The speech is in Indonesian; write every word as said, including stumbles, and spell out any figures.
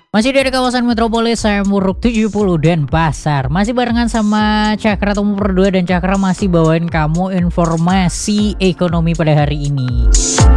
Masih dari kawasan metropolis, saya Muruk tujuh puluh dan Pasar. Masih barengan sama Cakra Temu Berdua, dan Cakra masih bawain kamu informasi ekonomi pada hari ini.